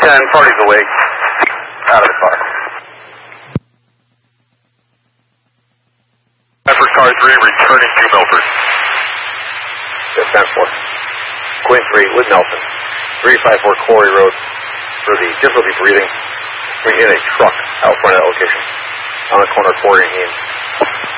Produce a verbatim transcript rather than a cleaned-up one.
ten, party's awake. Out of the car. Effort car three returning to Milford. Yes, ten four. Queen three with Nelson. three five four Quarry Road for the difficulty breathing. We hit a truck out front of that location on the corner of Quarry and Eames.